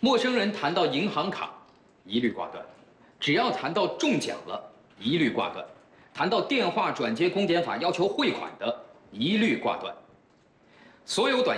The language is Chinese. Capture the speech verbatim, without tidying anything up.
陌生人谈到银行卡，一律挂断；只要谈到中奖了，一律挂断；谈到电话转接公检法要求汇款的，一律挂断。所有短